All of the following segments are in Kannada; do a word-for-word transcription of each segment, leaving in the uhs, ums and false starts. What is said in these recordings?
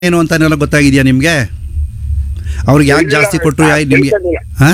ಏನು ಅಂತಾನೆಲ್ಲ ಗೊತ್ತಾಗಿದೆಯಾ ನಿಮಗೆ? ಅವ್ರಿಗೆ ಯಾಕೆ ಜಾಸ್ತಿ ಕೊಟ್ಟರು ಯಾ ನಿಮಗೆ? ಹಾಂ,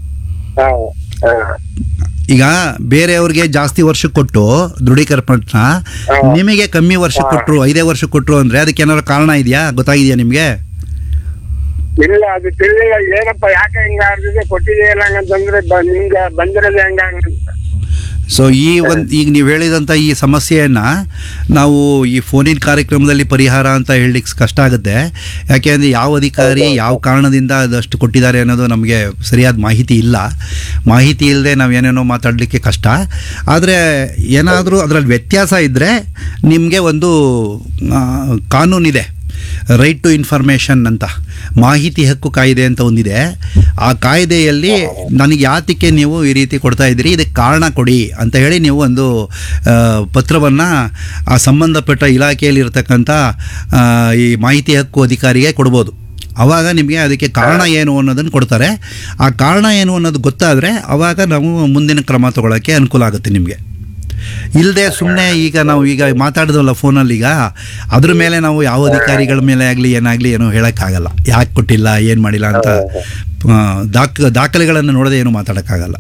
ಈಗ ಬೇರೆಯವ್ರಿಗೆ ಜಾಸ್ತಿ ವರ್ಷ ಕೊಟ್ಟು ದೃಢೀಕರಣ, ನಿಮಗೆ ಕಮ್ಮಿ ವರ್ಷ ಕೊಟ್ಟರು, ಐದೇ ವರ್ಷ ಕೊಟ್ಟರು ಅಂದರೆ ಅದಕ್ಕೆ ಏನಾದ್ರು ಕಾರಣ ಇದೆಯಾ? ಗೊತ್ತಾಗಿದೆಯಾ ನಿಮಗೆ? ಇಲ್ಲ, ಅದು ತಿಳಿದಿಲ್ಲ. ಏನಪ್ಪ ಯಾಕೆ ಹಿಂಗ ಆಡ್ತಿದೆ, ಕೊಟ್ಟಿದೆಯಲ್ಲ ಹಂಗಂತಂದ್ರೆ ನಿಮ್ಗೆ ಬಂದಿರೋದು ಹೆಂಗ? ಸೊ ಈ ಒಂದು ಈಗ ನೀವು ಹೇಳಿದಂಥ ಈ ಸಮಸ್ಯೆಯನ್ನು ನಾವು ಈ ಫೋನಿನ ಕಾರ್ಯಕ್ರಮದಲ್ಲಿ ಪರಿಹಾರ ಅಂತ ಹೇಳಲಿಕ್ಕೆ ಕಷ್ಟ ಆಗುತ್ತೆ. ಯಾಕೆಂದರೆ ಯಾವ ಅಧಿಕಾರಿ ಯಾವ ಕಾರಣದಿಂದ ಅದಷ್ಟು ಕೊಟ್ಟಿದ್ದಾರೆ ಅನ್ನೋದು ನಮಗೆ ಸರಿಯಾದ ಮಾಹಿತಿ ಇಲ್ಲ. ಮಾಹಿತಿ ಇಲ್ಲದೆ ನಾವು ಏನೇನೋ ಮಾತಾಡಲಿಕ್ಕೆ ಕಷ್ಟ. ಆದರೆ ಏನಾದರೂ ಅದರಲ್ಲಿ ವ್ಯತ್ಯಾಸ ಇದ್ದರೆ ನಿಮಗೆ ಒಂದು ಕಾನೂನಿದೆ, ರೈಟ್ ಟು ಇನ್ಫಾರ್ಮೇಷನ್ ಅಂತ, ಮಾಹಿತಿ ಹಕ್ಕು ಕಾಯ್ದೆ ಅಂತ ಒಂದಿದೆ. ಆ ಕಾಯ್ದೆಯಲ್ಲಿ ನನಗೆ ಯಾತಕ್ಕೆ ನೀವು ಈ ರೀತಿ ಕೊಡ್ತಾ ಇದ್ದೀರಿ, ಇದಕ್ಕೆ ಕಾರಣ ಕೊಡಿ ಅಂತ ಹೇಳಿ ನೀವು ಒಂದು ಪತ್ರವನ್ನು ಆ ಸಂಬಂಧಪಟ್ಟ ಇಲಾಖೆಯಲ್ಲಿ ಇರತಕ್ಕಂಥ ಈ ಮಾಹಿತಿ ಹಕ್ಕು ಅಧಿಕಾರಿಗೆ ಕೊಡ್ಬೋದು. ಆವಾಗ ನಿಮಗೆ ಅದಕ್ಕೆ ಕಾರಣ ಏನು ಅನ್ನೋದನ್ನು ಕೊಡ್ತಾರೆ. ಆ ಕಾರಣ ಏನು ಅನ್ನೋದು ಗೊತ್ತಾದರೆ ಆವಾಗ ನಾವು ಮುಂದಿನ ಕ್ರಮ ತಗೊಳ್ಳೋಕ್ಕೆ ಅನುಕೂಲ ಆಗುತ್ತೆ ನಿಮಗೆ. ಇಲ್ಲದೆ ಸುಮ್ಮನೆ ಈಗ ನಾವು ಈಗ ಮಾತಾಡಿದ್ವಲ್ಲ ಫೋನಲ್ಲಿ, ಈಗ ಅದ್ರ ಮೇಲೆ ನಾವು ಯಾವ ಅಧಿಕಾರಿಗಳ ಮೇಲೆ ಆಗಲಿ ಏನಾಗಲಿ ಏನೋ ಹೇಳೋಕ್ಕಾಗಲ್ಲ. ಯಾಕೆ ಕೊಟ್ಟಿಲ್ಲ, ಏನು ಮಾಡಿಲ್ಲ ಅಂತ ದಾಖ ದಾಖಲೆಗಳನ್ನು ನೋಡದೆ ಏನು ಮಾತಾಡೋಕ್ಕಾಗಲ್ಲ.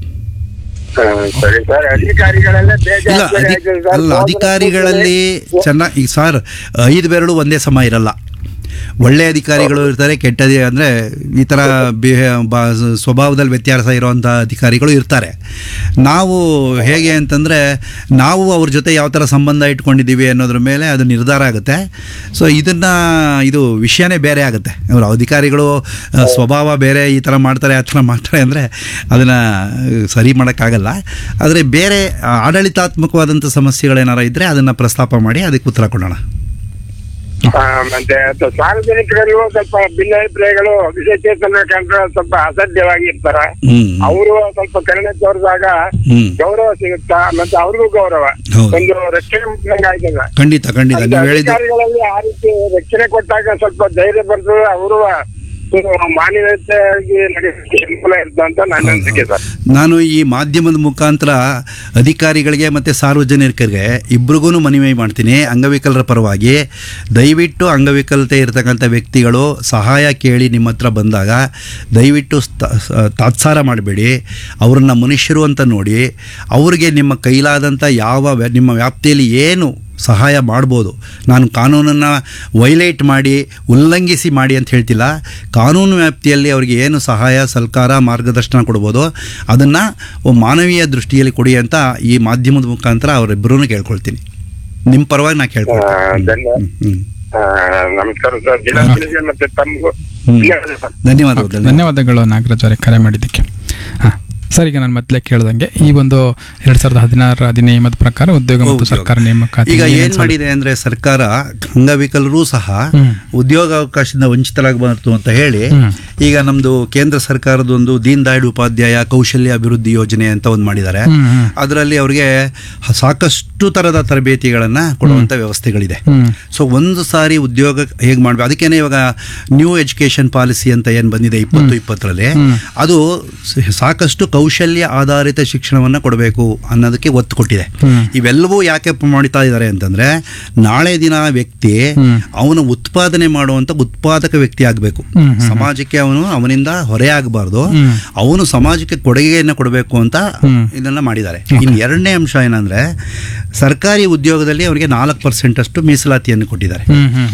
ಇಲ್ಲ ಅಲ್ಲ, ಅಧಿಕಾರಿಗಳಲ್ಲಿ ಚೆನ್ನಾಗಿ ಈಗ ಸರ್ ಐದು ಬೆರಳು ಒಂದೇ ಸಮ ಇರಲ್ಲ. ಒಳ್ಳೆಯ ಅಧಿಕಾರಿಗಳು ಇರ್ತಾರೆ, ಕೆಟ್ಟ ಅಂದರೆ ಈ ಥರ ಬಿಹೇ ಬಾ ಸ್ವಭಾವದಲ್ಲಿ ವ್ಯತ್ಯಾಸ ಇರೋವಂಥ ಅಧಿಕಾರಿಗಳು ಇರ್ತಾರೆ. ನಾವು ಹೇಗೆ ಅಂತಂದರೆ ನಾವು ಅವ್ರ ಜೊತೆ ಯಾವ ಥರ ಸಂಬಂಧ ಇಟ್ಕೊಂಡಿದ್ದೀವಿ ಅನ್ನೋದ್ರ ಮೇಲೆ ಅದು ನಿರ್ಧಾರ ಆಗುತ್ತೆ. ಸೊ ಇದನ್ನು ಇದು ವಿಷಯನೇ ಬೇರೆ ಆಗುತ್ತೆ. ಅವರು ಅಧಿಕಾರಿಗಳು ಸ್ವಭಾವ ಬೇರೆ, ಈ ಥರ ಮಾಡ್ತಾರೆ ಆ ಥರ ಮಾಡ್ತಾರೆ ಅಂದರೆ ಅದನ್ನು ಸರಿ ಮಾಡೋಕ್ಕಾಗಲ್ಲ. ಆದರೆ ಬೇರೆ ಆಡಳಿತಾತ್ಮಕವಾದಂಥ ಸಮಸ್ಯೆಗಳೇನಾರು ಇದ್ದರೆ ಅದನ್ನು ಪ್ರಸ್ತಾಪ ಮಾಡಿ ಅದಕ್ಕೆ ಉತ್ತರ ಕೊಡೋಣ. ಮತ್ತೆ ಸಾರ್ವಜನಿಕರಿಗೂ ಸ್ವಲ್ಪ ಭಿನ್ನಾಭಿಪ್ರಾಯಗಳು, ವಿಶೇಷೇತನ ಕಂಡ್ರೆ ಸ್ವಲ್ಪ ಅಸಡ್ಯವಾಗಿ ಇರ್ತಾರ. ಅವರು ಸ್ವಲ್ಪ ಕರುಣೆ ತೋರಿದಾಗ ಗೌರವ ಸಿಗುತ್ತಾ, ಮತ್ತೆ ಅವ್ರಿಗೂ ಗೌರವ, ಒಂದು ರಕ್ಷಣೆ ಆಯ್ತದ. ಖಂಡಿತ ಖಂಡಿತ ಅಧಿಕಾರಿಗಳಲ್ಲಿ ಆ ರೀತಿ ರಕ್ಷಣೆ ಕೊಟ್ಟಾಗ ಸ್ವಲ್ಪ ಧೈರ್ಯ ಬರ್ತದೆ, ಅವರು ಮಾನವೀಯತೆಯಾಗಿ ಅನುಕೂಲ ಇರ್ತದೆ ಅಂತ ನನ್ನ ಅನಿಸಿಕೆ ಸರ್. ನಾನು ಈ ಮಾಧ್ಯಮದ ಮುಖಾಂತರ ಅಧಿಕಾರಿಗಳಿಗೆ ಮತ್ತು ಸಾರ್ವಜನಿಕರಿಗೆ ಇಬ್ರಿಗೂ ಮನವಿ ಮಾಡ್ತೀನಿ. ಅಂಗವಿಕಲರ ಪರವಾಗಿ ದಯವಿಟ್ಟು ಅಂಗವಿಕಲತೆ ಇರತಕ್ಕಂಥ ವ್ಯಕ್ತಿಗಳು ಸಹಾಯ ಕೇಳಿ ನಿಮ್ಮ ಹತ್ರ ಬಂದಾಗ ದಯವಿಟ್ಟು ತಾತ್ಸಾರ ಮಾಡಬೇಡಿ. ಅವ್ರನ್ನ ಮನುಷ್ಯರು ಅಂತ ನೋಡಿ ಅವ್ರಿಗೆ ನಿಮ್ಮ ಕೈಲಾದಂಥ ಯಾವ ನಿಮ್ಮ ವ್ಯಾಪ್ತಿಯಲ್ಲಿ ಏನು ಸಹಾಯ ಮಾಡ್ಬೋದು. ನಾನು ಕಾನೂನನ್ನು ವೈಲೇಟ್ ಮಾಡಿ ಉಲ್ಲಂಘಿಸಿ ಮಾಡಿ ಅಂತ ಹೇಳ್ತಿಲ್ಲ. ಕಾನೂನು ವ್ಯಾಪ್ತಿಯಲ್ಲಿ ಅವರಿಗೆ ಏನು ಸಹಾಯ ಸಹಕಾರ ಮಾರ್ಗದರ್ಶನ ಕೊಡ್ಬೋದು ಅದನ್ನು ಮಾನವೀಯ ದೃಷ್ಟಿಯಲ್ಲಿ ಕೊಡಿ ಅಂತ ಈ ಮಾಧ್ಯಮದ ಮುಖಾಂತರ ಅವರಿಬ್ಬರೂ ಕೇಳ್ಕೊಳ್ತೀನಿ. ನಿಮ್ಮ ಪರವಾಗಿ ನಾನು ಕೇಳ್ಕೊಳ್ತೀನಿ. ನಮಸ್ಕಾರ ಸರ್. ಮತ್ತೆ ತಮಗೂ ಧನ್ಯವಾದಗಳು. ಧನ್ಯವಾದಗಳು ನಾಗರಾಜ್ ಅವರೇ ಕರೆ ಮಾಡಿದ್ದಕ್ಕೆ. ಹಾಂ ಸರ್, ಈಗ ನಾನು ಮೊದಲೇ ಕೇಳ್ದಂಗೆ ಈ ಒಂದು ಎರಡ್ ಸಾವಿರದ ಹದಿನಾರರ ಅಧಿನಿಯಮದ ಪ್ರಕಾರ ಉದ್ಯೋಗ ಮತ್ತು ಸರ್ಕಾರ ನೇಮಕಾತಿ ಈಗ ಏನ್ ಮಾಡಿದೆ ಅಂದ್ರೆ ಸರ್ಕಾರ ಅಂಗವಿಕಲರೂ ಸಹ ಉದ್ಯೋಗಾವಕಾಶದಿಂದ ವಂಚಿತರಾಗಬಾರದು ಅಂತ ಹೇಳಿ ಈಗ ನಮ್ದು ಕೇಂದ್ರ ಸರ್ಕಾರದ ಒಂದು ದೀನ್ ದಯಾಳ್ ಉಪಾಧ್ಯಾಯ ಕೌಶಲ್ಯ ಅಭಿವೃದ್ಧಿ ಯೋಜನೆ ಅಂತ ಒಂದು ಮಾಡಿದ್ದಾರೆ. ಅದರಲ್ಲಿ ಅವರಿಗೆ ಸಾಕಷ್ಟು ತರದ ತರಬೇತಿಗಳನ್ನ ಕೊಡುವಂತ ವ್ಯವಸ್ಥೆಗಳಿದೆ. ಸೊ ಒಂದು ಸಾರಿ ಉದ್ಯೋಗ ಹೇಗೆ ಮಾಡ್ಬೇಕು, ಅದಕ್ಕೇನೆ ಇವಾಗ ನ್ಯೂ ಎಜುಕೇಶನ್ ಪಾಲಿಸಿ ಅಂತ ಏನ್ ಬಂದಿದೆ ಇಪ್ಪತ್ತು ಇಪ್ಪತ್ತರಲ್ಲಿ, ಅದು ಸಾಕಷ್ಟು ಕೌಶಲ್ಯ ಆಧಾರಿತ ಶಿಕ್ಷಣವನ್ನು ಕೊಡಬೇಕು ಅನ್ನೋದಕ್ಕೆ ಒತ್ತು ಕೊಟ್ಟಿದೆ. ಇವೆಲ್ಲವೂ ಯಾಕೆ ಮಾಡ್ತಾ ಇದ್ದಾರೆ ಅಂತಂದ್ರೆ ನಾಳೆ ದಿನ ವ್ಯಕ್ತಿ ಅವನು ಉತ್ಪಾದನೆ ಮಾಡುವಂತ ಉತ್ಪಾದಕ ವ್ಯಕ್ತಿ ಆಗಬೇಕು. ಸಮಾಜಕ್ಕೆ ಅವನು ಅವನಿಂದ ಹೊರೆ ಆಗಬಾರ್ದು, ಅವನು ಸಮಾಜಕ್ಕೆ ಕೊಡುಗೆಯನ್ನು ಕೊಡಬೇಕು ಅಂತ ಇದನ್ನ ಮಾಡಿದ್ದಾರೆ. ಇನ್ನು ಎರಡನೇ ಅಂಶ ಏನಂದ್ರೆ ಸರ್ಕಾರಿ ಉದ್ಯೋಗದಲ್ಲಿ ಅವರಿಗೆ ನಾಲ್ಕು ಪರ್ಸೆಂಟ್ ಅಷ್ಟು ಮೀಸಲಾತಿಯನ್ನು ಕೊಟ್ಟಿದ್ದಾರೆ.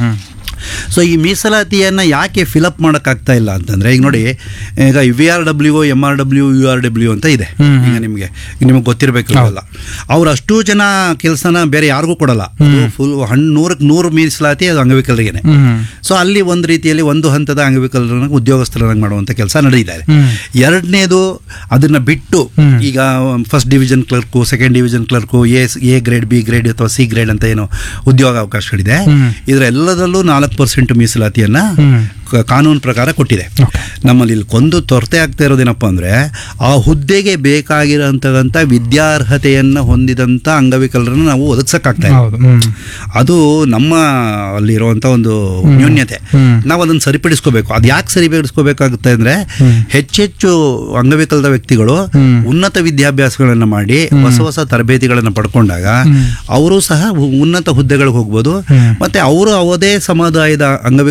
ಸೊ ಈ ಮೀಸಲಾತಿಯನ್ನು ಯಾಕೆ ಫಿಲಪ್ ಮಾಡೋಕ್ಕಾಗ್ತಾ ಇಲ್ಲ ಅಂತಂದರೆ ಈಗ ನೋಡಿ, ಈಗ we are W M R W you are W ಅಂತ ಇದೆ. ಈಗ ನಿಮಗೆ ನಿಮಗೆ ಗೊತ್ತಿರಬೇಕು ಅಲ್ಲ, ಅವ್ರು ಅಷ್ಟು ಜನ ಕೆಲಸನ ಬೇರೆ ಯಾರಿಗೂ ಕೊಡಲ್ಲ. ಫುಲ್ ಹಣ್ಣು ನೂರಕ್ಕೆ ನೂರು ಮೀಸಲಾತಿ ಅದು ಅಂಗವಿಕಲರಿಗೇನೆ. ಸೊ ಅಲ್ಲಿ ಒಂದು ರೀತಿಯಲ್ಲಿ ಒಂದು ಹಂತದ ಅಂಗವಿಕಲರನ್ನ ಉದ್ಯೋಗಸ್ಥರನ್ನಾಗಿ ಮಾಡುವಂಥ ಕೆಲಸ ನಡೀತಾ ಇದೆ. ಎರಡನೇದು ಅದನ್ನು ಬಿಟ್ಟು ಈಗ first division clerk, second division clerk, A A grade, B grade ಅಥವಾ ಸಿ ಗ್ರೇಡ್ ಅಂತ ಏನು ಉದ್ಯೋಗಾವಕಾಶಗಳಿದೆ, ಇದರೆಲ್ಲದರಲ್ಲೂ ನಾಲ್ಕು ಪರ್ಸೆಂಟ್ ಮೀಸಲಾತಿಯನ್ನ ಕ- ಕಾನೂನು ಪ್ರಕಾರ ಕೊಟ್ಟಿದೆ. ನಮ್ಮಲ್ಲಿ ಇಲ್ಲಿ ಕೊಂದು ತೊರತೆ ಆಗ್ತಾ ಇರೋದೇನಪ್ಪ ಅಂದರೆ ಆ ಹುದ್ದೆಗೆ ಬೇಕಾಗಿರೋಂಥ ವಿದ್ಯಾರ್ಹತೆಯನ್ನು ಹೊಂದಿದಂಥ ಅಂಗವಿಕಲರನ್ನು ನಾವು ಒದಗಿಸೋಕ್ಕಾಗ್ತಾ ಇಲ್ಲ. ಹೌದು. ಹ್ಮ್. ಅದು ನಮ್ಮ ಅಲ್ಲಿರುವಂಥ ಒಂದು ನ್ಯೂನ್ಯತೆ. ಹ್ಮ್. ನಾವು ಅದನ್ನು ಸರಿಪಡಿಸ್ಕೋಬೇಕು. ಅದು ಯಾಕೆ ಸರಿಪಡಿಸ್ಕೋಬೇಕಾಗುತ್ತೆ ಅಂದರೆ ಹೆಚ್ಚೆಚ್ಚು ಅಂಗವಿಕಲದ ವ್ಯಕ್ತಿಗಳು ಹ್ಮ್. ಉನ್ನತ ವಿದ್ಯಾಭ್ಯಾಸಗಳನ್ನು ಮಾಡಿ ಹೊಸ ಹೊಸ ತರಬೇತಿಗಳನ್ನು ಪಡ್ಕೊಂಡಾಗ ಅವರು ಸಹ ಉನ್ನತ ಹುದ್ದೆಗಳಿಗೆ ಹೋಗ್ಬೋದು. ಹ್ಮ್. ಮತ್ತೆ ಅವರು ಅವದೇ ಸಮುದಾಯದ ಅಂಗವಿಕಲ